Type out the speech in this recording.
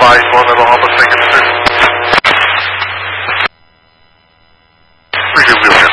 5-1, that'll help us make a decision. 3 2 0.